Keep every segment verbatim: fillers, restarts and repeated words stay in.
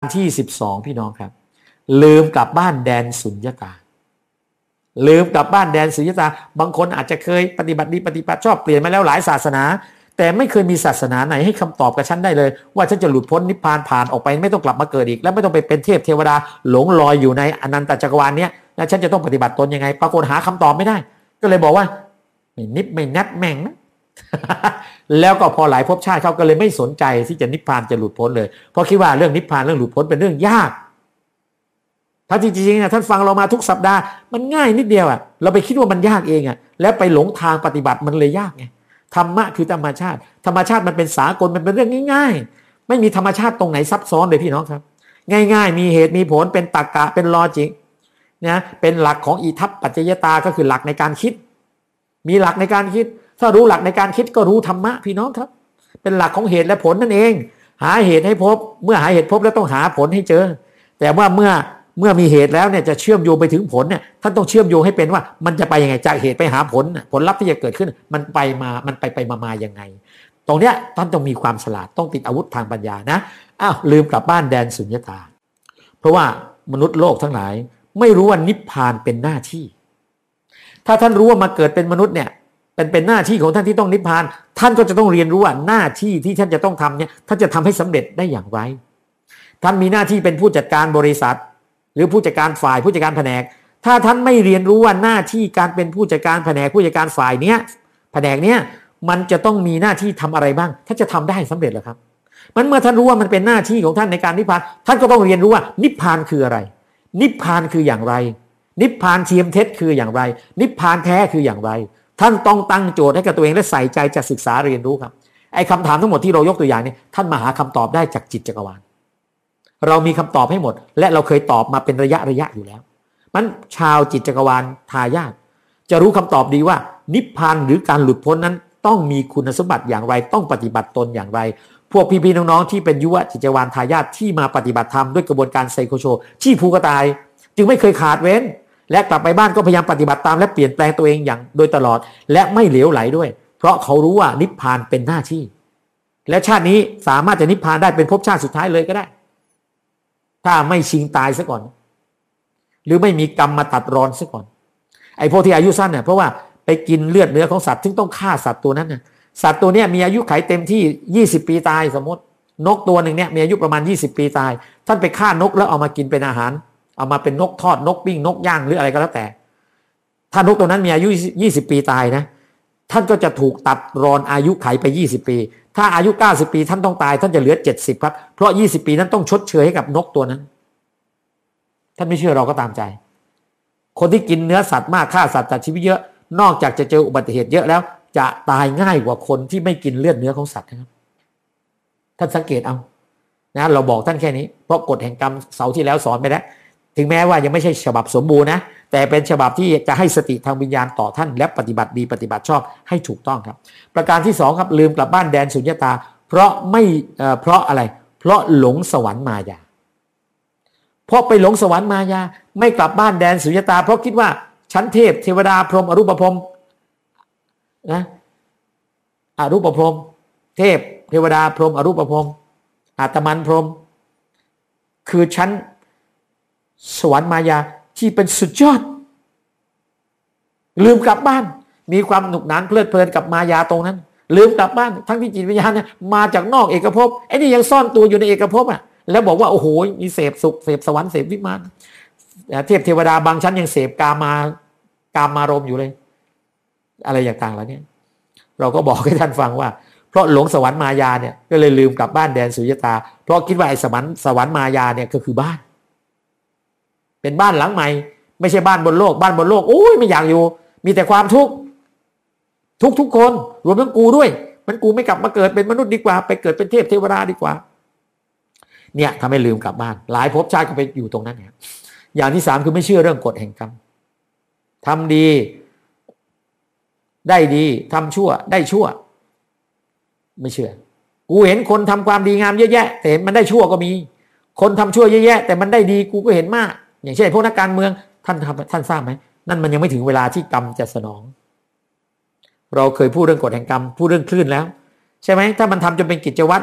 ที่สิบสองพี่น้องครับลืมกลับบ้านแดนสุญญตาลืมกลับบ้านแดนสุญญตาบางคนอาจจะเคยปฏิบัติดีปฏิบัติชอบเปลี่ยนมาแล้วหลายศาสนาแต่ไม่เคยมีศาสนาไหนให้คำตอบกับฉันได้เลยว่าฉันจะหลุดพ้นนิพพานผ่านออกไปไม่ต้องกลับมาเกิดอีกและไม่ต้องไปเป็นเทพเทวดาหลงลอยอยู่ในอนันตจักรวาลเนี้ยแล้วฉันจะต้องปฏิบัติตนยังไงปรากฏหาคำตอบไม่ได้ก็เลยบอกว่าไม่นิพไม่นัดแม่งนะ แล้วก็พอหลายภพชาติเขาก็เลยไม่สนใจที่จะนิพพานจะหลุดพ้นเลยเพราะคิดว่าเรื่องนิพพานเรื่องหลุดพ้นเป็นเรื่องยากถ้าจริงๆนะท่านฟังเรามาทุกสัปดาห์มันง่ายนิดเดียวอ่ะเราไปคิดว่ามันยากเองอ่ะแล้วไปหลงทางปฏิบัติมันเลยยากไงธรรมะคือธรรมชาติธรรมชาติมันเป็นสากลมันเป็นเรื่องง่ายๆไม่มีธรรมชาติตรงไหนซับซ้อนเลยพี่น้องครับง่ายๆมีเหตุมีผลเป็นตรรกะเป็นลอจิกนะเป็นหลักของอิทัปปัจจยตาก็คือหลักในการคิดมีหลักในการคิดถ้ารู้หลักในการคิดก็รู้ธรรมะพี่น้องครับเป็นหลักของเหตุและผลนั่นเองหาเหตุให้พบเมื่อหาเหตุพบแล้วต้องหาผลให้เจอแต่ว่าเมื่อเมื่อมีเหตุแล้วเนี่ยจะเชื่อมโยงไปถึงผลเนี่ยท่านต้องเชื่อมโยงให้เป็นว่ามันจะไปยังไงจากเหตุไปหาผลผลลัพธ์ที่จะเกิดขึ้นมันไปมามันไปไปมามายังไงตรงเนี้ยท่านต้องมีความฉลาดต้องติดอาวุธทางปัญญานะอ้าวลืมกลับบ้านแดนสุญญตาเพราะว่ามนุษย์โลกทั้งหลายไม่รู้ว่านิพพานเป็นหน้าที่ถ้าท่านรู้ว่ามาเกิดเป็นมนุษย์เนี่ยเป็นเป็นหน้าที่ของท่านที่ต้องนิพพานท่านก็จะต้องเรียนรู้ว่าหน้าที่ที่ท่านจะต้องทำเนี่ยท่านจะทำให้สำเร็จได้อย่างไรท่านมีหน้าที่เป็นผู้จัดการบริษัทหรือผู้จัดการฝ่ายผู้จัดการแผนกถ้าท่านไม่เรียนรู้ว่าหน้าที่การเป็นผู้จัดการแผนกผู้จัดการฝ่ายเนี้ยแผนกเนี้ยมันจะต้องมีหน้าที่ทำอะไรบ้างท่านจะทำได้สำเร็จหรือครับมันเมื่อท่านรู้ว่ามันเป็นหน้าที่ของท่านในการนิพพานท่านก็ต้องเรียนรู้ว่านิพพานคืออะไรนิพพานคืออย่างไรนิพพานเทียมเท็จคืออย่างไรนิพพานแท้คืออย่างไรท่านต้องตั้งโจทย์ให้กับตัวเองและใส่ใจจะศึกษาเรียนรู้ครับไอ้คำถามทั้งหมดที่เรายกตัวอย่างนี้ท่านมาหาคำตอบได้จากจิตจักรวาลเรามีคำตอบให้หมดและเราเคยตอบมาเป็นระยะระยะอยู่แล้วมันชาวจิตจักรวาลทายาทจะรู้คำตอบดีว่านิพพานหรือการหลุดพ้นนั้นต้องมีคุณสมบัติอย่างไรต้องปฏิบัติตนอย่างไรพวกพี่ๆน้องๆที่เป็นยุวจิตจักรวาลทายาทที่มาปฏิบัติธรรมด้วยกระบวนการไซโคโชที่ภูกระต่ายจึงไม่เคยขาดเว้นและกลับไปบ้านก็พยายามปฏิบัติตามและเปลี่ยนแปลงตัวเองอย่างโดยตลอดและไม่เหลวไหลด้วยเพราะเขารู้ว่านิพพานเป็นหน้าที่และชาตินี้สามารถจะนิพพานได้เป็นภพชาติสุดท้ายเลยก็ได้ถ้าไม่ชิงตายซะก่อนหรือไม่มีกรรมมาตัดรอนซะก่อนไอ้พวกที่อายุสั้นเนี่ยเพราะว่าไปกินเลือดเนื้อของสัตว์ซึ่งต้องฆ่าสัตว์ตัวนั้นน่ะสัตว์ตัวเนี้ยมีอายุขัยเต็มที่ยี่สิบปีตายสมมตินกตัวหนึ่งเนี่ยมีอายุประมาณยี่สิบปีตายท่านไปฆ่านกแล้วเอามากินเป็นอาหารเอามาเป็นนกทอดนกปิ้งนกย่างหรืออะไรก็แล้วแต่ถ้านกตัวนั้นมีอายุยี่สิบปีตายนะท่านก็จะถูกตัดรอนอายุขัยไปยี่สิบปีถ้าอายุเก้าสิบปีท่านต้องตายท่านจะเหลือเจ็ดสิบครับเพราะยี่สิบปีนั้นต้องชดเชยให้กับนกตัวนั้นท่านไม่เชื่อเราก็ตามใจคนที่กินเนื้อสัตว์มากฆ่าสัตว์ตัดชีวิตเยอะนอกจากจะเจออุบัติเหตุเยอะแล้วจะตายง่ายกว่าคนที่ไม่กินเลือดเนื้อของสัตว์นะครับท่านสังเกตเอานะเราบอกท่านแค่นี้เพราะกฎแห่งกรรมเสาร์ที่แล้วสอนไปแล้วถึงแม้ว่ายังไม่ใช่ฉบับสมบูรณ์นะแต่เป็นฉบับที่จะให้สติทางวิญญาณต่อท่านและปฏิบัติดีปฏิบัติชอบให้ถูกต้องครับประการที่สองครับลืมกลับบ้านแดนสุญญตาเพราะไม่เอ่อเพราะอะไรเพราะหลงสวรรค์มายาเพราะไปหลงสวรรค์มายาไม่กลับบ้านแดนสุญญตาเพราะคิดว่าชั้นเทพเทวดาพรหมอรูปพรหมนะอรูปพรหมเทพเทวดาพรหมอรูปพรหมอาตมันพรหมคือชั้นสวรรค์มายาที่เป็นสุดยอดลืมกลับบ้านมีความหนุกหนานเพลิดเพลินกับมายาตรงนั้นลืมกลับบ้านทั้งที่จิตวิญญาณเนี่ยมาจากนอกเอกภพไอ้นี่ยังซ่อนตัวอยู่ในเอกภพอ่ะแล้วบอกว่าโอ้โหมีเสพสุขเสพสวรรค์เสพวิมานเทพเทวดาบางชั้นยังเสพกามากามารมณ์อยู่เลยอะไรอย่างต่างๆแล้วเนี่ยเราก็บอกให้ท่านฟังว่าเพราะหลงสวรรค์มายาเนี่ยก็เลยลืมกลับบ้านแดนสุญญตาเพราะคิดว่าไอ้สวรรค์สวรรค์มายาเนี่ยก็คือบ้านเป็นบ้านหลังใหม่ไม่ใช่บ้านบนโลกบ้านบนโลกโอ้ยไม่อยากอยู่มีแต่ความทุกข์ทุกทุกคนรวมทั้งกูด้วยมันกูไม่กลับมาเกิดเป็นมนุษย์ดีกว่าไปเกิดเป็นเทพเทวดาดีกว่าเนี่ยทำให้ลืมกลับบ้านหลายภพชาติก็ไปอยู่ตรงนั้นเนี่ยอย่างที่สามคือไม่เชื่อเรื่องกฎแห่งกรรมทำดีได้ดีทำชั่วได้ชั่วไม่เชื่อกูเห็นคนทำความดีงามเยอะแยะแต่มันได้ชั่วก็มีคนทำชั่วเยอะแยะแต่มันได้ดีกูก็เห็นมากอย่างเช่นพวกนักการเมืองท่านทำท่านทราบไหมนั่นมันยังไม่ถึงเวลาที่กรรมจะสนองเราเคยพูดเรื่องกฎแห่งกรรมพูดเรื่องคลื่นแล้วใช่ไหมถ้ามันทำจนเป็นกิจวัตรเนี่ยค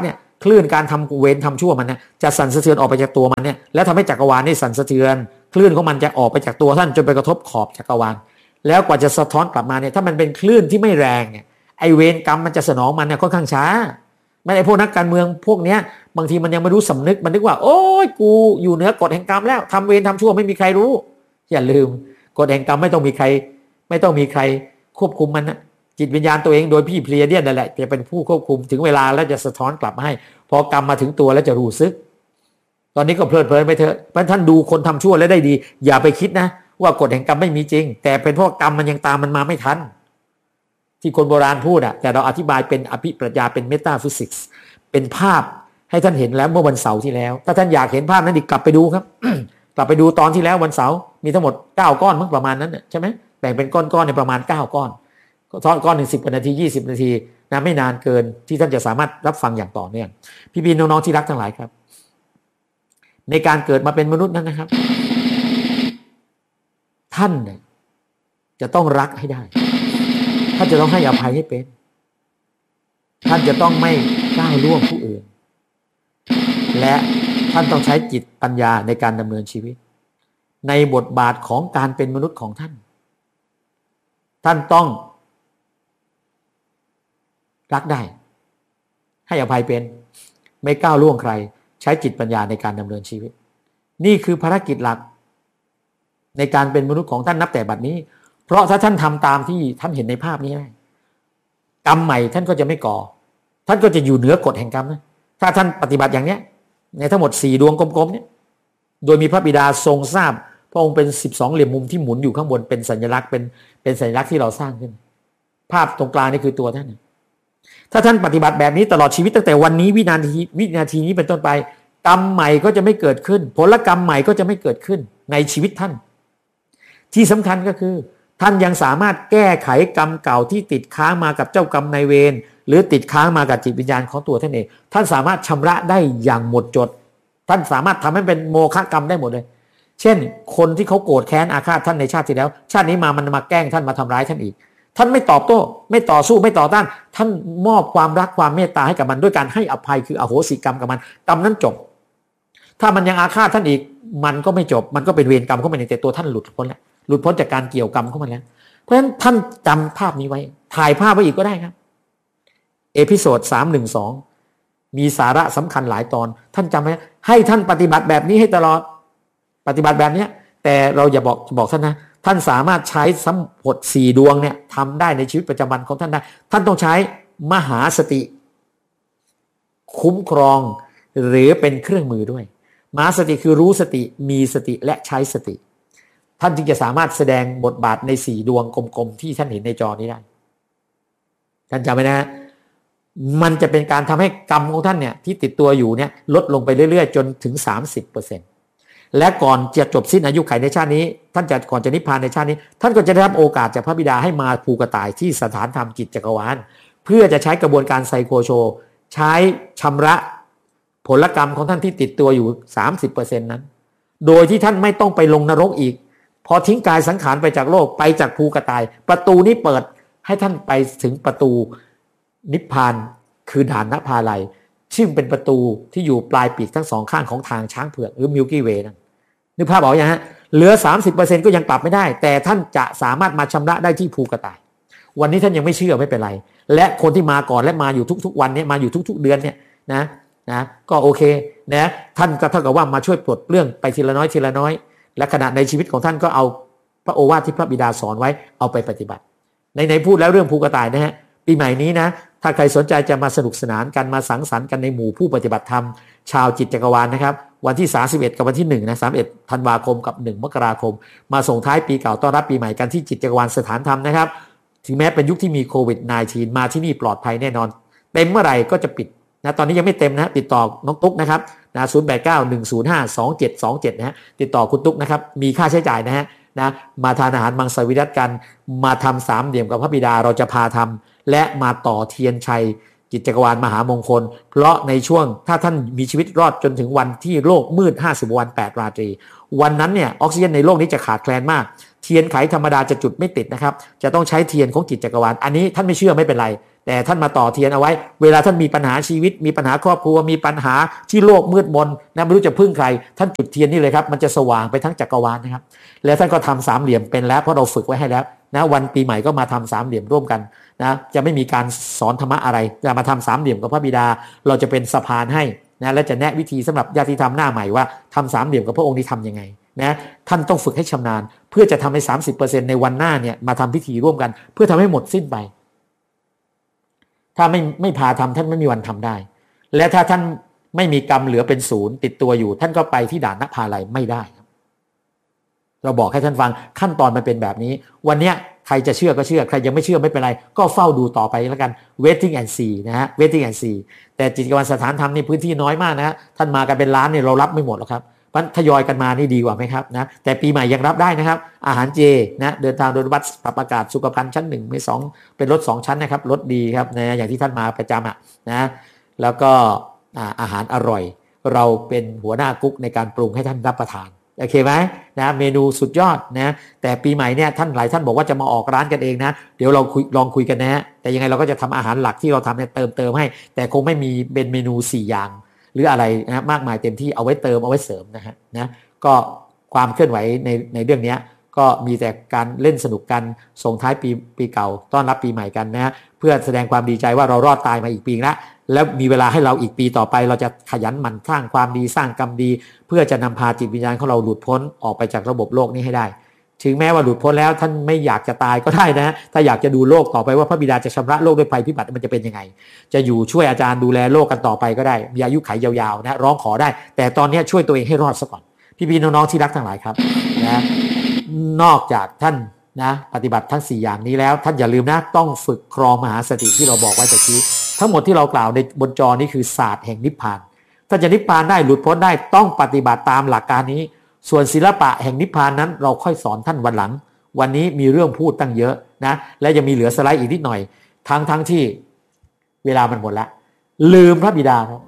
ลื่นการทำเวรทำชั่วมันเนี่ยจะสั่นสะเทือนออกไปจากตัวมันเนี่ยแล้วทำให้จักรวาลนี่สั่นสะเทือนคลื่นของมันจะออกไปจากตัวท่านจนไปกระทบขอบจักรวาลแล้วกว่าจะสะท้อนกลับมาเนี่ยถ้ามันเป็นคลื่นที่ไม่แรงเนี่ยไอเวรกรรมมันจะสนองมันเนี่ยค่อนข้างช้าไม่ได้พวกนักการเมืองพวกเนี้ยบางทีมันยังไม่รู้สำนึกมันนึกว่าโอ้ยกูอยู่เหนือกฎแห่งกรรมแล้วทำเวรทำชั่วไม่มีใครรู้อย่าลืมกฎแห่งกรรมไม่ต้องมีใครไม่ต้องมีใครควบคุมมันนะจิตวิญญาณตัวเองโดยพี่เพลียเดียนนั่นแหละจะเป็นผู้ควบคุมถึงเวลาแล้วจะสะท้อนกลับมาให้พอกรรมมาถึงตัวแล้วจะรู้สึกตอนนี้ก็เพลิดเพลินไปเถอะเพราะท่านดูคนทำชั่วแล้วได้ดีอย่าไปคิดนะว่ากฎแห่งกรรมไม่มีจริงแต่เป็นเพราะกรรมมันยังตามมันมาไม่ทันที่คนโบราณพูดอะแต่เราอธิบายเป็นอภิปรัชญาเป็นเมตาฟิสิกส์เป็นภาพให้ท่านเห็นแล้วเมื่อวันเสาร์ที่แล้วถ้าท่านอยากเห็นภาพนั้นอีกกลับไปดูครับ กลับไปดูตอนที่แล้ววันเสาร์มีทั้งหมดเก้าก้อนมั้งประมาณนั้นใช่ไหมแบ่งเป็นก้อนๆในประมาณเก้าก้อนทอดก้อนหนึ่งสิบนาทียี่สิบนาทีนะไม่นานเกินที่ท่านจะสามารถรับฟังอย่างต่อเนื่องพี่บีน้องๆที่รักทั้งหลายครับในการเกิดมาเป็นมนุษย์นั้นนะครับท่านเนี่ยจะต้องรักให้ได้ท่านจะต้องให้อภัยให้เป็นท่านจะต้องไม่ก้าวล่วงผู้อื่นและท่านต้องใช้จิตปัญญาในการดำเนินชีวิตในบทบาทของการเป็นมนุษย์ของท่านท่านต้องรักได้ให้อภัยเป็นไม่ก้าวล่วงใครใช้จิตปัญญาในการดำเนินชีวิตนี่คือภารกิจหลักในการเป็นมนุษย์ของท่านนับแต่บัดนี้เพราะถ้าท่านทำตามที่ท่านเห็นในภาพนี้ได้กรรมใหม่ท่านก็จะไม่ก่อท่านก็จะอยู่เหนือกฎแห่งกรรมนะถ้าท่านปฏิบัติอย่างเนี้ยในทั้งหมดสี่ดวงกลมๆเนี่ยโดยมีพระบิดาทรงทราบพระองค์เป็นสิบสองเหลี่ยมมุมที่หมุนอยู่ข้างบนเป็นสัญลักษณ์เป็นเป็นสัญลักษณ์ที่เราสร้างขึ้นภาพตรงกลางนี่คือตัวท่านถ้าท่านปฏิบัติแบบนี้ตลอดชีวิตตั้งแต่วันนี้วินาทีวินาทีนี้เป็นต้นไปกรรมใหม่ก็จะไม่เกิดขึ้นผลกรรมใหม่ก็จะไม่เกิดขึ้นในชีวิตท่านที่สำคัญก็คือท่านยังสามารถแก้ไขกรรมเก่าที่ติดค้างมากับเจ้ากรรมนายเวรหรือติดค้างมากับจิตวิญญาณของตัวท่านเองท่านสามารถชำระได้อย่างหมดจดท่านสามารถทำให้เป็นโมฆะกรรมได้หมดเลยเช่นคนที่เขาโกรธแค้นอาฆาตท่านในชาติที่แล้วชาตินี้มามันมาแกล้งท่านมาทำร้ายท่านอีกท่านไม่ตอบโต้ไม่ต่อสู้ไม่ต่อต้านท่านมอบความรักความเมตตาให้กับมันด้วยการให้อภัยคืออโหสิกรรมกับมันกรรมนั้นจบถ้ามันยังอาฆาตท่านอีกมันก็ไม่จบมันก็เป็นเวรกรรมเข้ามาในแต่ตัวท่านหลุดพ้นแล้วหลุดพ้นจากการเกี่ยวกรรมเข้ามาแล้วเพราะฉะนั้นท่านจำภาพนี้ไว้ถ่ายภาพไว้อีกก็ได้ครับเอพิโซดสามหนึ่งสองมีสาระสำคัญหลายตอนท่านจำไว้ให้ท่านปฏิบัติแบบนี้ให้ตลอดปฏิบัติแบบนี้แต่เราอย่าบอกบอกท่านนะท่านสามารถใช้สัมผดสี่ดวงเนี่ยทำได้ในชีวิตประจำวันของท่านได้ท่านต้องใช้มหาสติคุ้มครองหรือเป็นเครื่องมือด้วยมหาสติคือรู้สติมีสติและใช้สติท่านจึงจะสามารถแสดงบทบาทในสี่ดวงกลมๆที่ท่านเห็นในจอนี้ได้ท่านจำไว้นะมันจะเป็นการทำให้กรรมของท่านเนี่ยที่ติดตัวอยู่เนี่ยลดลงไปเรื่อยๆจนถึง สามสิบเปอร์เซ็นต์ และก่อนจะจบสิ้นอายุขัยในชาตินี้ท่านจะก่อนจะนิพพานในชาตินี้ท่านก็จะได้รับโอกาสจากพระบิดาให้มาภูกระต่ายที่สถานธรรมจิตจักรวาลเพื่อจะใช้กระบวนการไซโคโชใช้ชำระผลกรรมของท่านที่ติดตัวอยู่ สามสิบเปอร์เซ็นต์ นั้นโดยที่ท่านไม่ต้องไปลงนรกอีกพอทิ้งกายสังขารไปจากโลกไปจากภูกระต่ายประตูนี้เปิดให้ท่านไปถึงประตูนิพพานคือด่านนภาลัยซึ่งเป็นประตูที่อยู่ปลายปีกทั้งสองข้างของทางช้างเผือกหรือมิลกี้เวย์นั่นนึกภาพออกยังฮะเหลือ สามสิบเปอร์เซ็นต์ ก็ยังกลับไม่ได้แต่ท่านจะสามารถมาชำระได้ที่ภูกระต่ายวันนี้ท่านยังไม่เชื่อไม่เป็นไรและคนที่มาก่อนและมาอยู่ทุกๆวันนี้มาอยู่ทุกๆเดือนเนี่ยนะนะก็โอเคนะท่านก็เท่ากับว่ามาช่วยปลดเปลื้องไปทีละน้อยทีละน้อยและขณะในชีวิตของท่านก็เอาพระโอวาทที่พระบิดาสอนไว้เอาไปปฏิบัติในในพูดแล้วเรื่องภูกระต่ายนะฮะปีใหม่นี้นะถ้าใครสนใจจะมาสนุกสนานกันมาสังสรรค์กันในหมู่ผู้ปฏิบัติธรรมชาวจิตจักรวาลนะครับวันที่สามสิบเอ็ดกับวันที่หนึ่งนะสามสิบเอ็ดธันวาคมกับหนึ่งมกราคมมาส่งท้ายปีเก่าต้อนรับปีใหม่กันที่จิตจักรวาลสถานธรรมนะครับถึงแม้เป็นยุคที่มีโควิด สิบเก้า มาที่นี่ปลอดภัยแน่นอนเต็มเมื่อไหร่ก็จะปิดนะตอนนี้ยังไม่เต็มนะติดต่อน้องตุ๊กนะครับนะศูนย์ แปด เก้า หนึ่ง ศูนย์ ห้า สอง เจ็ด สอง เจ็ดนะฮะติดต่อคุณตุ๊กนะครับมีค่าใช้จ่ายนะฮะนะมาทานอาหารมังสวิรัติกันมาทำสามเหลี่ยมกับพระบิดาเราจะพาทำและมาต่อเทียนชัยจิตจักรวาลมหามงคลเพราะในช่วงถ้าท่านมีชีวิตรอดจนถึงวันที่โลกมืดห้าสิบวันแปดราตรีวันนั้นเนี่ยออกซิเจนในโลกนี้จะขาดแคลนมากเทียนไขธรรมดาจะจุดไม่ติดนะครับจะต้องใช้เทียนของจิตจักรวาลอันนี้ท่านไม่เชื่อไม่เป็นไรแต่ท่านมาต่อเทียนเอาไว้เวลาท่านมีปัญหาชีวิตมีปัญหาครอบครัวมีปัญหาที่โลกมืดมนนะไม่รู้จะพึ่งใครท่านจุดเทียนนี่เลยครับมันจะสว่างไปทั้งจักรวาลนะครับแล้วท่านก็ทำสามเหลี่ยมเป็นแล้วเพราะเราฝึกไว้ให้แล้วนะวันปีใหม่ก็มาทำสามเหลี่ยมร่วมกันนะจะไม่มีการสอนธรรมะอะไรจะมาทำสามเหลี่ยมกับพระบิดาเราจะเป็นสะพานให้นะและจะแนะวิธีสำหรับญาติธรรมหน้าใหม่ว่าทำสามเหลี่ยมกับพระองค์นี้ทำยังไงนะท่านต้องฝึกให้ชำนาญเพื่อจะทำให้ สามสิบเปอร์เซ็นต์ ในวันหน้าเนี่ยมาทำพิธีร่วมกันเพื่อทำให้หมดสิ้นไปถ้าไม่ไม่พาทำท่านไม่มีวันทำได้และถ้าท่านไม่มีกรรมเหลือเป็นศูนย์ติดตัวอยู่ท่านก็ไปที่ด่านนภาลัยไม่ได้ครับเราบอกให้ท่านฟังขั้นตอนมันเป็นแบบนี้วันเนี้ยใครจะเชื่อก็เชื่อใครยังไม่เชื่อไม่เป็นไรก็เฝ้าดูต่อไปแล้วกัน waiting and see นะฮะ waiting and see แต่จิตรกรรมสถานธรรมนี่พื้นที่น้อยมากนะฮะท่านมากันเป็นล้านเนี่ยเรารับไม่หมดหรอกครับมันทยอยกันมานี่ดีกว่าไหมครับนะแต่ปีใหม่ยังรับได้นะครับอาหารเจนะเดินทางโดยบัสปรับอากาศสุขภัณฑ์ชั้นหนึ่งไม่สองเป็นรถสองชั้นนะครับรถดีครับนะอย่างที่ท่านมาประจำอ่ะนะแล้วก็อาหารอร่อยเราเป็นหัวหน้ากุ๊กในการปรุงให้ท่านรับประทานโอเคไหมนะเมนูสุดยอดนะแต่ปีใหม่เนี่ยท่านหลายท่านบอกว่าจะมาออกร้านกันเองนะเดี๋ยวเราคุยลองคุยกันนะแต่ยังไงเราก็จะทำอาหารหลักที่เราทำเนี่ยเติมเติมให้แต่คงไม่มีเป็นเมนูสี่อย่างหรืออะไรนะมากมายเต็มที่เอาไว้เติมเอาไว้เสริมนะฮะนะก็ความเคลื่อนไหวในในเรื่องนี้ก็มีแต่การเล่นสนุกกันส่งท้ายปีปีเก่าต้อนรับปีใหม่กันนะเพื่อแสดงความดีใจว่าเรารอดตายมาอีกปีละแล้วมีเวลาให้เราอีกปีต่อไปเราจะขยันหมั่นสร้างความดีสร้างกรรมดีเพื่อจะนำพาจิตวิญญาณของเราหลุดพ้นออกไปจากระบบโลกนี้ให้ได้ถึงแม้ว่าหลุดพ้นแล้วท่านไม่อยากจะตายก็ได้นะถ้าอยากจะดูโลกต่อไปว่าพระบิดาจะชำระโลกด้วยภัยพิบัติมันจะเป็นยังไงจะอยู่ช่วยอาจารย์ดูแลโลกกันต่อไปก็ได้มีอายุขัยยาวๆนะร้องขอได้แต่ตอนนี้ช่วยตัวเองให้รอดซะก่อนพี่ๆน้องๆที่รักทั้งหลายครับนะนอกจากท่านนะปฏิบัติทั้งสี่อย่างนี้แล้วท่านอย่าลืมนะต้องฝึกครองมหาสติที่เราบอกไว้ตะกี้ทั้งหมดที่เรากล่าวในบนจอนี้คือศาสตร์แห่งนิพพานถ้าจะนิพพานได้หลุดพ้นได้ต้องปฏิบัติตามหลักการนี้ส่วนศิลปะแห่งนิพพานนั้นเราค่อยสอนท่านวันหลังวันนี้มีเรื่องพูดตั้งเยอะนะและยังมีเหลือสไลด์อีกนิดหน่อยทั้งทั้งที่เวลามันหมดแล้วลืมพระบิดาครับ